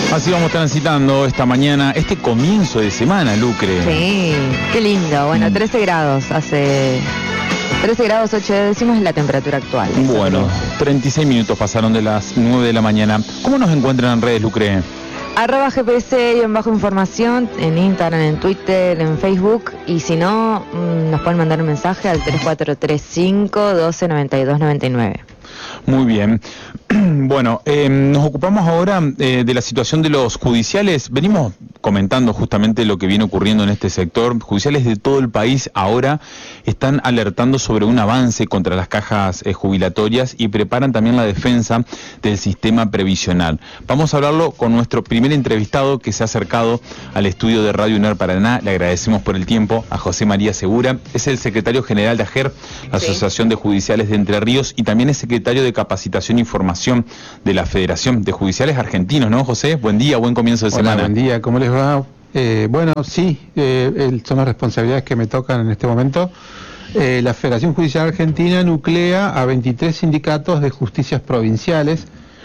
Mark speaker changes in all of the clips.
Speaker 1: Así vamos transitando esta mañana, este comienzo de semana, Lucre.
Speaker 2: Sí, qué lindo. Bueno, 13 grados, hace 13 grados 8 décimos es la temperatura actual.
Speaker 1: Bueno, 36 minutos pasaron de las 9 de la mañana. ¿Cómo nos encuentran en redes, Lucre?
Speaker 2: @GPS_información en Instagram, en Twitter, en Facebook, y si no, nos pueden mandar un mensaje al 3435 12 92 99.
Speaker 1: Muy bien. Bueno, nos ocupamos ahora de la situación de los judiciales. Venimos comentando justamente lo que viene ocurriendo en este sector. Judiciales de todo el país ahora están alertando sobre un avance contra las cajas jubilatorias y preparan también la defensa del sistema previsional. Vamos a hablarlo con nuestro primer entrevistado que se ha acercado al estudio de Radio UNER Paraná. Le agradecemos por el tiempo a José María Segura. Es el secretario general de AJER, la Asociación de Judiciales de Entre Ríos, y también es secretario de Capacitación y Formación de la Federación de Judiciales Argentinos, ¿no, José? Buen día, buen comienzo de semana.
Speaker 3: Buen día, ¿cómo les va? Bueno, sí, son las responsabilidades que me tocan en este momento. La Federación Judicial Argentina nuclea a 23 sindicatos de justicias provinciales.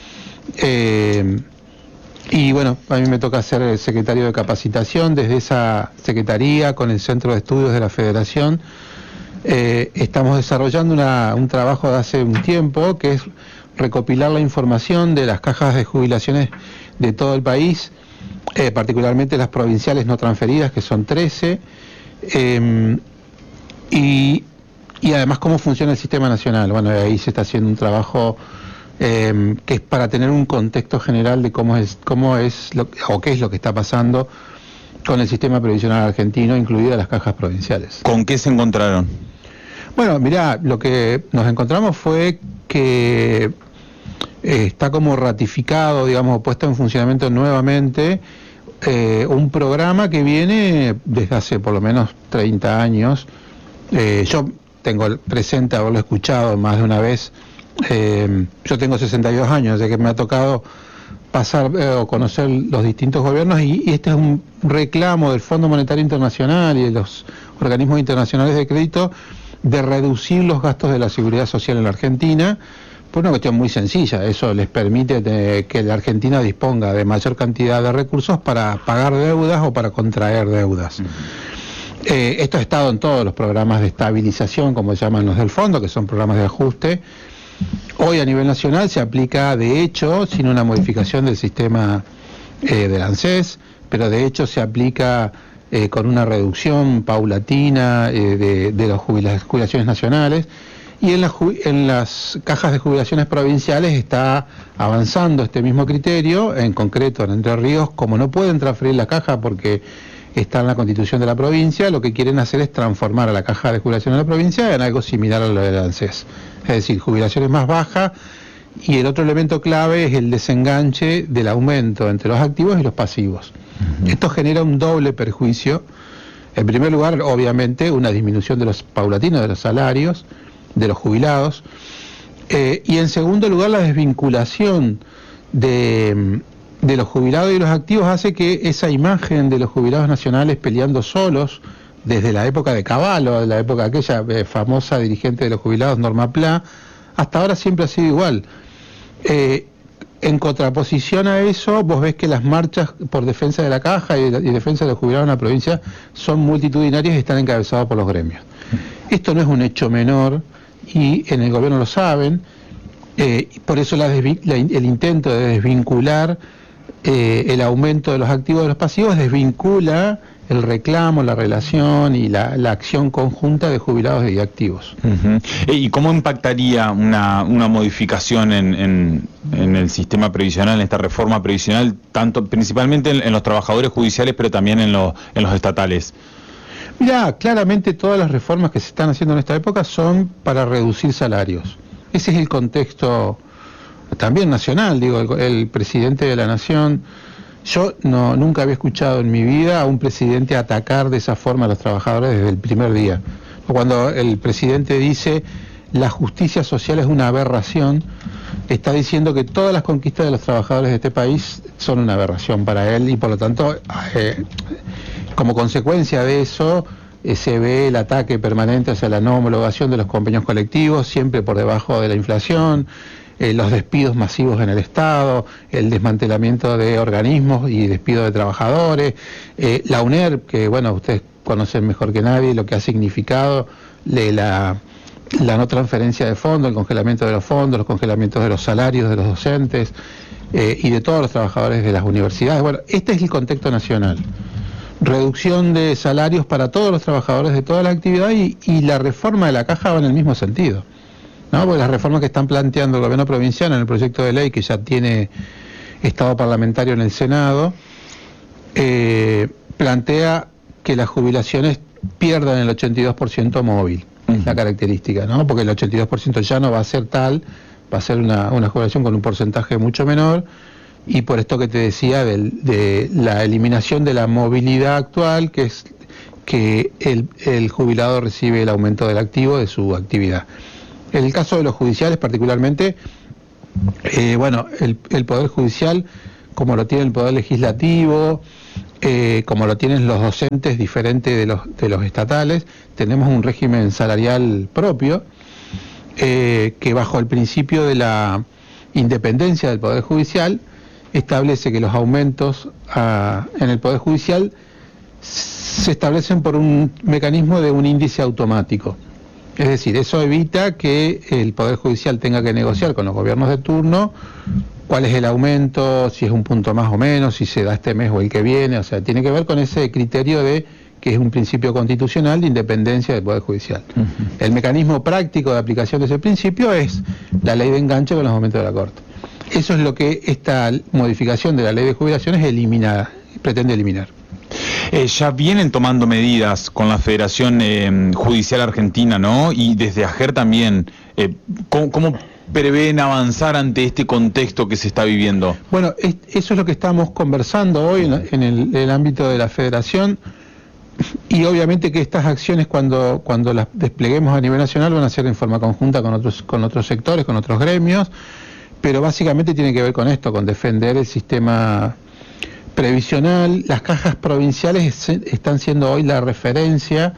Speaker 3: Y bueno, a mí me toca ser el secretario de capacitación desde esa secretaría con el Centro de Estudios de la Federación. Estamos desarrollando un trabajo de hace un tiempo que es recopilar la información de las cajas de jubilaciones de todo el país, particularmente las provinciales no transferidas, que son 13, y además cómo funciona el sistema nacional. Bueno, ahí se está haciendo un trabajo que es para tener un contexto general de qué es lo que está pasando con el sistema previsional argentino, incluidas las cajas provinciales.
Speaker 1: ¿Con qué se encontraron?
Speaker 3: Bueno, mirá, lo que nos encontramos fue que está como ratificado, digamos, puesto en funcionamiento nuevamente un programa que viene desde hace por lo menos 30 años. Yo tengo presente haberlo escuchado más de una vez. Yo tengo 62 años, de que me ha tocado pasar o conocer los distintos gobiernos, y este es un reclamo del Fondo Monetario Internacional y de los organismos internacionales de crédito de reducir los gastos de la seguridad social en la Argentina, por una cuestión muy sencilla. Eso les permite que la Argentina disponga de mayor cantidad de recursos para pagar deudas o para contraer deudas. Esto ha estado en todos los programas de estabilización, como se llaman los del fondo, que son programas de ajuste. Hoy a nivel nacional se aplica, de hecho, sin una modificación del sistema del ANSES, pero de hecho se aplica con una reducción paulatina de las jubilaciones nacionales, y en las cajas de jubilaciones provinciales está avanzando este mismo criterio. En concreto en Entre Ríos, como no pueden transferir la caja porque está en la constitución de la provincia, lo que quieren hacer es transformar a la caja de jubilación de la provincia en algo similar a lo del ANSES, es decir, jubilaciones más bajas. Y el otro elemento clave es el desenganche del aumento entre los activos y los pasivos. Esto genera un doble perjuicio. En primer lugar, obviamente, una disminución de los paulatinos de los salarios de los jubilados, y en segundo lugar, la desvinculación de los jubilados y los activos hace que esa imagen de los jubilados nacionales peleando solos, desde la época de Cavallo, de la época de aquella famosa dirigente de los jubilados, Norma Pla, hasta ahora siempre ha sido igual. En contraposición a eso, vos ves que las marchas por defensa de la caja y defensa de los jubilados en la provincia son multitudinarias y están encabezadas por los gremios. Esto no es un hecho menor, y en el gobierno lo saben. Por eso el intento de desvincular el aumento de los activos de los pasivos desvincula el reclamo, la relación y la acción conjunta de jubilados y activos.
Speaker 1: ¿Y cómo impactaría una modificación en el sistema previsional, en esta reforma previsional, principalmente en los trabajadores judiciales, pero también en los estatales?
Speaker 3: Mirá, claramente todas las reformas que se están haciendo en esta época son para reducir salarios. Ese es el contexto también nacional. Digo, el presidente de la Nación, yo nunca había escuchado en mi vida a un presidente atacar de esa forma a los trabajadores desde el primer día. Cuando el presidente dice la justicia social es una aberración, está diciendo que todas las conquistas de los trabajadores de este país son una aberración para él, y por lo tanto, como consecuencia de eso, se ve el ataque permanente hacia la no homologación de los convenios colectivos, siempre por debajo de la inflación, los despidos masivos en el Estado, el desmantelamiento de organismos y despido de trabajadores, la UNER, que bueno, ustedes conocen mejor que nadie lo que ha significado la no transferencia de fondos, el congelamiento de los fondos, los congelamientos de los salarios de los docentes y de todos los trabajadores de las universidades. Bueno, este es el contexto nacional. Reducción de salarios para todos los trabajadores de toda la actividad y la reforma de la caja va en el mismo sentido, ¿no? Porque las reformas que están planteando el gobierno provincial en el proyecto de ley que ya tiene estado parlamentario en el Senado, plantea que las jubilaciones pierdan el 82% móvil, es la característica, ¿no? Porque el 82% ya no va a ser tal, va a ser una jubilación con un porcentaje mucho menor, y por esto que te decía de la eliminación de la movilidad actual, que es que el jubilado recibe el aumento del activo de su actividad. En el caso de los judiciales particularmente, bueno, el Poder Judicial, como lo tiene el Poder Legislativo, como lo tienen los docentes diferente de los estatales, tenemos un régimen salarial propio, que bajo el principio de la independencia del Poder Judicial, establece que los aumentos en el Poder Judicial se establecen por un mecanismo de un índice automático. Es decir, eso evita que el Poder Judicial tenga que negociar con los gobiernos de turno cuál es el aumento, si es un punto más o menos, si se da este mes o el que viene. O sea, tiene que ver con ese criterio de que es un principio constitucional de independencia del Poder Judicial. El mecanismo práctico de aplicación de ese principio es la ley de enganche con los aumentos de la Corte. Eso es lo que esta modificación de la ley de jubilaciones pretende eliminar.
Speaker 1: Ya vienen tomando medidas con la Federación Judicial Argentina, ¿no? Y desde AGER también. ¿Cómo prevén avanzar ante este contexto que se está viviendo?
Speaker 3: Bueno, eso es lo que estamos conversando hoy en el ámbito de la Federación, y obviamente que estas acciones cuando las despleguemos a nivel nacional van a ser en forma conjunta con otros sectores, con otros gremios, pero básicamente tiene que ver con esto, con defender el sistema previsional. Las cajas provinciales están siendo hoy la referencia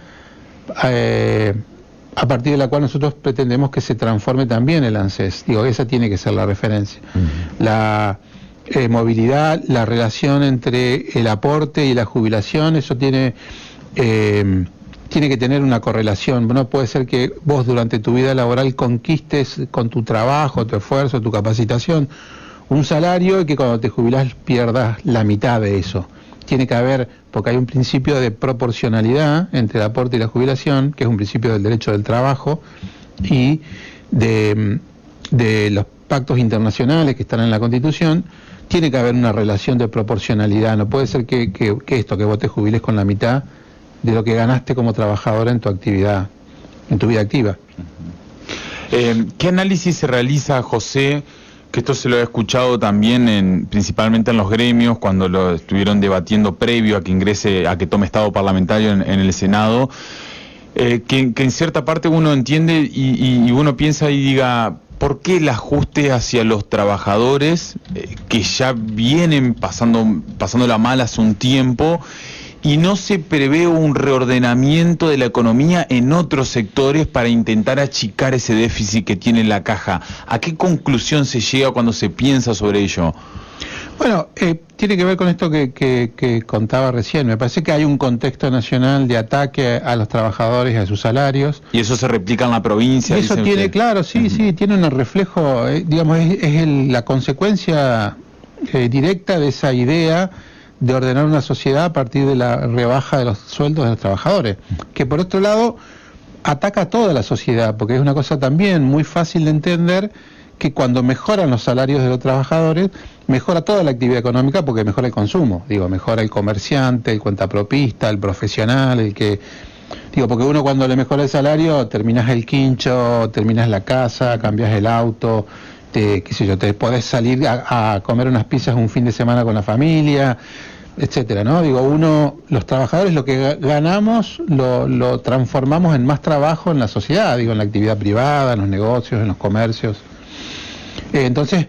Speaker 3: a partir de la cual nosotros pretendemos que se transforme también el ANSES. Digo, esa tiene que ser la referencia. La movilidad, la relación entre el aporte y la jubilación, eso tiene que tener una correlación. No puede ser que vos durante tu vida laboral conquistes con tu trabajo, tu esfuerzo, tu capacitación, un salario, y que cuando te jubilás pierdas la mitad de eso. Tiene que haber, porque hay un principio de proporcionalidad entre el aporte y la jubilación, que es un principio del derecho del trabajo, y de los pactos internacionales que están en la Constitución. Tiene que haber una relación de proporcionalidad. No puede ser que vos te jubiles con la mitad de lo que ganaste como trabajadora en tu actividad, en tu vida activa.
Speaker 1: ¿Qué análisis se realiza, José? Que esto se lo he escuchado también principalmente en los gremios cuando lo estuvieron debatiendo previo a que tome estado parlamentario en el Senado, que en cierta parte uno entiende y uno piensa y diga, ¿por qué el ajuste hacia los trabajadores que ya vienen pasándola mal hace un tiempo, y no se prevé un reordenamiento de la economía en otros sectores para intentar achicar ese déficit que tiene la caja? ¿A qué conclusión se llega cuando se piensa sobre ello?
Speaker 3: Bueno, tiene que ver con esto que contaba recién. Me parece que hay un contexto nacional de ataque a los trabajadores y a sus salarios.
Speaker 1: ¿Y eso se replica en la provincia?
Speaker 3: Y eso tiene, usted? Claro, sí, sí, tiene un reflejo, digamos, es la consecuencia directa de esa idea de ordenar una sociedad a partir de la rebaja de los sueldos de los trabajadores, que por otro lado ataca a toda la sociedad, porque es una cosa también muy fácil de entender que cuando mejoran los salarios de los trabajadores, mejora toda la actividad económica, porque mejora el consumo, mejora el comerciante, el cuentapropista, el profesional, porque uno cuando le mejora el salario, terminás el quincho, terminás la casa, cambias el auto, te podés salir a comer unas pizzas un fin de semana con la familia, etcétera, ¿no? Los trabajadores lo que ganamos lo transformamos en más trabajo en la sociedad, en la actividad privada, en los negocios, en los comercios. Entonces,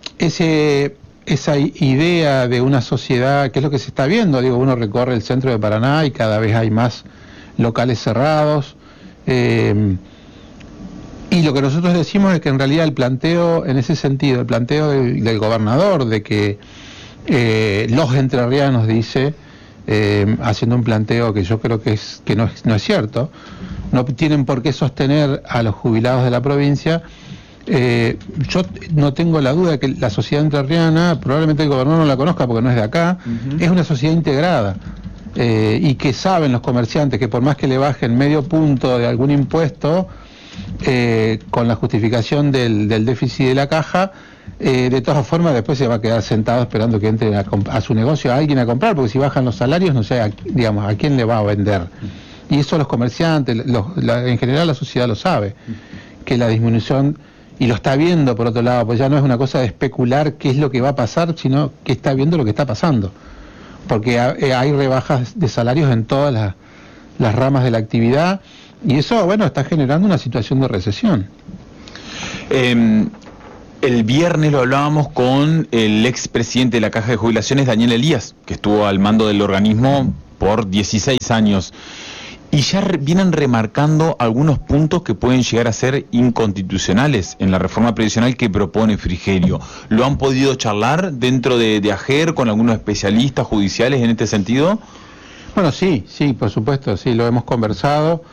Speaker 3: esa idea de una sociedad, que es lo que se está viendo, uno recorre el centro de Paraná y cada vez hay más locales cerrados, Y lo que nosotros decimos es que en realidad el planteo, en ese sentido, el planteo del gobernador de que los entrerrianos, dice, haciendo un planteo que yo creo que no es cierto, no tienen por qué sostener a los jubilados de la provincia. Yo no tengo la duda de que la sociedad entrerriana, probablemente el gobernador no la conozca porque no es de acá, es una sociedad integrada, y que saben los comerciantes que por más que le bajen medio punto de algún impuesto, con la justificación del déficit de la caja, de todas formas después se va a quedar sentado esperando que entre a su negocio a alguien a comprar, porque si bajan los salarios, no sé, a quién le va a vender. Y eso los comerciantes, en general la sociedad lo sabe, que la disminución, y lo está viendo por otro lado, pues ya no es una cosa de especular qué es lo que va a pasar, sino que está viendo lo que está pasando, porque hay rebajas de salarios en todas las ramas de la actividad, y eso, bueno, está generando una situación de recesión.
Speaker 1: El viernes lo hablábamos con el expresidente de la Caja de Jubilaciones, Daniel Elías, que estuvo al mando del organismo por 16 años. Y ya vienen remarcando algunos puntos que pueden llegar a ser inconstitucionales en la reforma previsional que propone Frigerio. ¿Lo han podido charlar dentro de AGER con algunos especialistas judiciales en este sentido?
Speaker 3: Bueno, sí, por supuesto, sí, lo hemos conversado.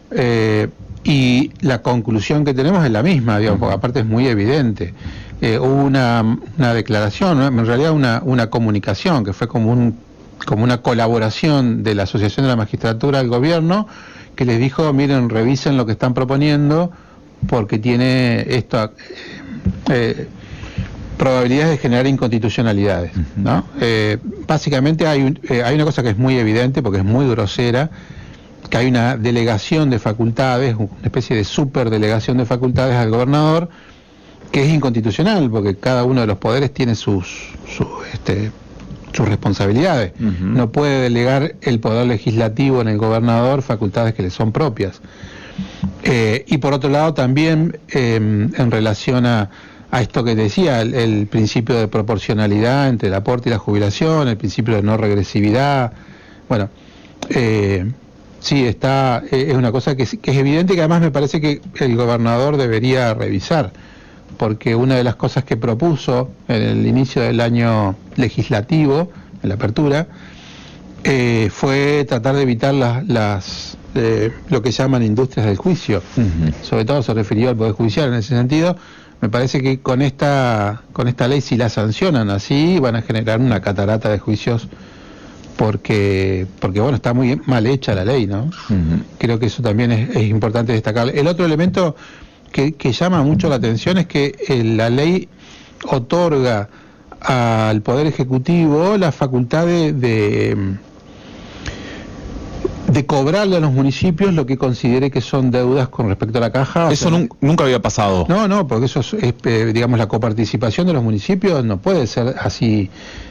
Speaker 3: Y la conclusión que tenemos es la misma, digamos, porque aparte es muy evidente. Hubo una declaración, ¿no? En realidad una comunicación que fue como una colaboración de la Asociación de la Magistratura al gobierno, que les dijo, miren, revisen lo que están proponiendo, porque tiene esto probabilidades de generar inconstitucionalidades, ¿no? Básicamente hay una cosa que es muy evidente, porque es muy grosera, que hay una delegación de facultades, una especie de superdelegación de facultades al gobernador, que es inconstitucional, porque cada uno de los poderes tiene sus responsabilidades. No puede delegar el poder legislativo en el gobernador facultades que le son propias. Y por otro lado también, en relación a esto que decía, el principio de proporcionalidad entre el aporte y la jubilación, el principio de no regresividad, bueno, sí, es una cosa que es evidente, que además me parece que el gobernador debería revisar, porque una de las cosas que propuso en el inicio del año legislativo, en la apertura, fue tratar de evitar lo que llaman industrias del juicio. Sobre todo se refirió al Poder Judicial en ese sentido. Me parece que con esta ley, si la sancionan así, van a generar una catarata de juicios, porque bueno, está muy mal hecha la ley, ¿no? Creo que eso también es importante destacar. El otro elemento que llama mucho la atención es que la ley otorga al Poder Ejecutivo la facultad de cobrarle a los municipios lo que considere que son deudas con respecto a la caja.
Speaker 1: Eso nunca había pasado.
Speaker 3: No, porque eso es, digamos, la coparticipación de los municipios no puede ser así,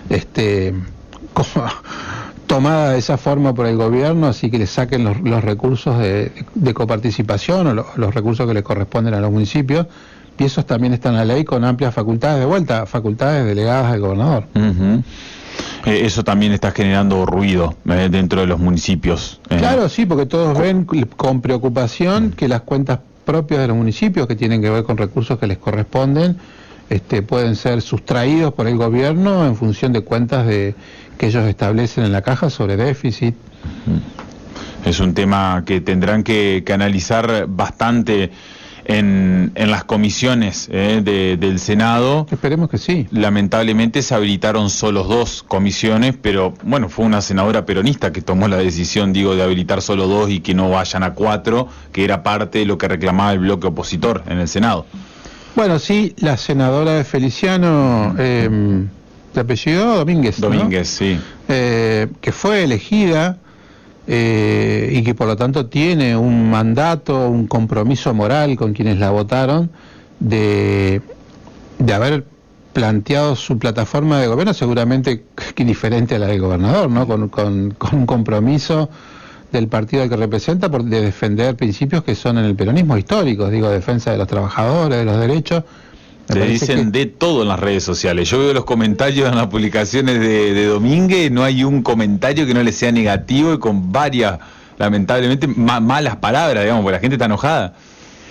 Speaker 3: tomada de esa forma por el gobierno, así que le saquen los recursos de coparticipación o los recursos que le corresponden a los municipios, y esos también están en la ley con amplias facultades, de vuelta, facultades delegadas al gobernador.
Speaker 1: Eso también está generando ruido dentro de los municipios.
Speaker 3: Claro, sí, porque todos ven con preocupación que las cuentas propias de los municipios, que tienen que ver con recursos que les corresponden, pueden ser sustraídos por el gobierno en función de cuentas que ellos establecen en la caja sobre déficit.
Speaker 1: Es un tema que tendrán que analizar bastante en las comisiones del Senado.
Speaker 3: Esperemos que sí.
Speaker 1: Lamentablemente se habilitaron solo 2 comisiones, pero bueno, fue una senadora peronista que tomó la decisión, de habilitar solo 2 y que no vayan a 4, que era parte de lo que reclamaba el bloque opositor en el Senado.
Speaker 3: Bueno, sí, la senadora de Feliciano, de apellido Domínguez, ¿no?
Speaker 1: Domínguez, sí.
Speaker 3: Que fue elegida y que por lo tanto tiene un mandato, un compromiso moral con quienes la votaron de haber planteado su plataforma de gobierno seguramente diferente a la del gobernador, ¿no? Con un compromiso del partido al que representa de defender principios que son en el peronismo históricos, defensa de los trabajadores, de los derechos.
Speaker 1: Le dicen de todo en las redes sociales. Yo veo los comentarios en las publicaciones de Domínguez, no hay un comentario que no le sea negativo y con varias, lamentablemente, malas palabras, porque la gente está enojada.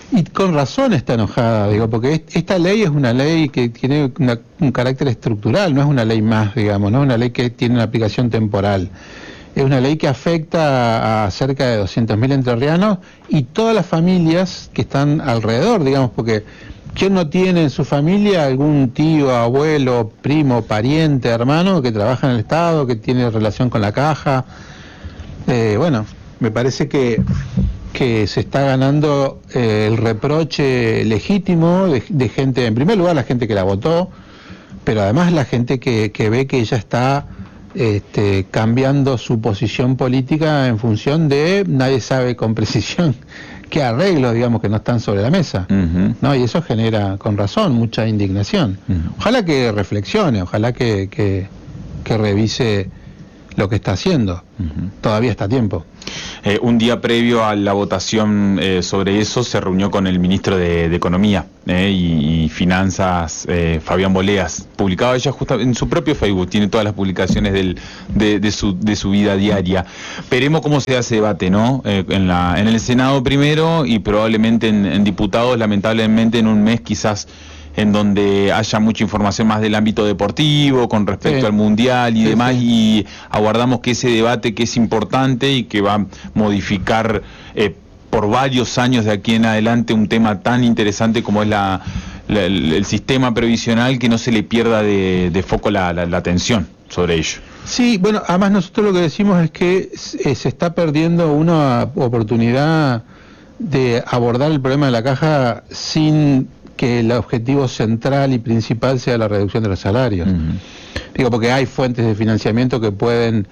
Speaker 3: Y con razón está enojada, digo, porque esta ley es una ley que tiene un carácter estructural, no es una ley más, digamos, no es una ley que tiene una aplicación temporal. Es una ley que afecta a cerca de 200.000 entrerrianos y todas las familias que están alrededor, digamos, porque ¿quién no tiene en su familia algún tío, abuelo, primo, pariente, hermano que trabaja en el Estado, que tiene relación con la caja? Bueno, me parece que se está ganando el reproche legítimo de gente, en primer lugar la gente que la votó, pero además la gente que ve que ella está cambiando su posición política en función de nadie sabe con precisión qué arreglos, digamos, que no están sobre la mesa, ¿no? Y eso genera, con razón, mucha indignación. Ojalá que reflexione, ojalá que revise lo que está haciendo. Todavía está a tiempo.
Speaker 1: Un día previo a la votación sobre eso se reunió con el ministro de Economía y Finanzas, Fabián Boleas. Publicaba ella justo en su propio Facebook, tiene todas las publicaciones de su vida diaria. Veremos cómo se hace debate, ¿no? En el Senado primero y probablemente en diputados, lamentablemente en un mes quizás en donde haya mucha información más del ámbito deportivo con respecto al Mundial y demás, y aguardamos que ese debate, que es importante y que va a modificar por varios años de aquí en adelante un tema tan interesante como es el sistema previsional, que no se le pierda de foco la atención sobre ello.
Speaker 3: Sí, bueno, además nosotros lo que decimos es que se está perdiendo una oportunidad de abordar el problema de la caja sin que el objetivo central y principal sea la reducción de los salarios. Digo, porque hay fuentes de financiamiento que pueden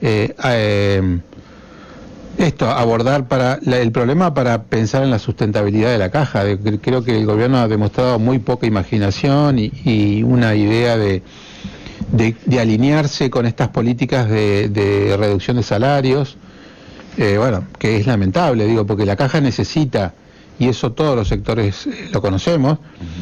Speaker 3: abordar el problema para pensar en la sustentabilidad de la caja. Creo que el gobierno ha demostrado muy poca imaginación y una idea de alinearse con estas políticas de reducción de salarios, bueno, que es lamentable, digo, porque la caja necesita, y eso todos los sectores lo conocemos,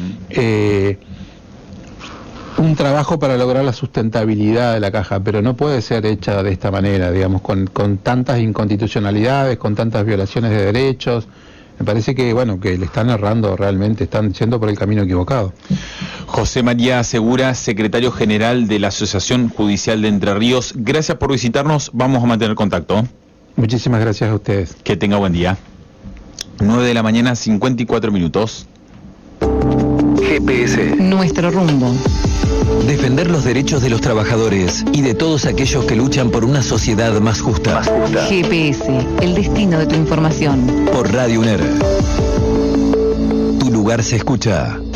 Speaker 3: un trabajo para lograr la sustentabilidad de la caja, pero no puede ser hecha de esta manera, digamos, con tantas inconstitucionalidades, con tantas violaciones de derechos. Me parece que, bueno, que le están errando realmente, están yendo por el camino equivocado.
Speaker 1: José María Segura, secretario general de la Asociación Judicial de Entre Ríos, gracias por visitarnos, vamos a mantener contacto.
Speaker 3: Muchísimas gracias a ustedes.
Speaker 1: Que tenga buen día. 9 de la mañana, 54 minutos.
Speaker 4: GPS.
Speaker 5: Nuestro rumbo.
Speaker 4: Defender los derechos de los trabajadores y de todos aquellos que luchan por una sociedad más justa.
Speaker 5: GPS, el destino de tu información.
Speaker 4: Por Radio UNER. Tu lugar se escucha.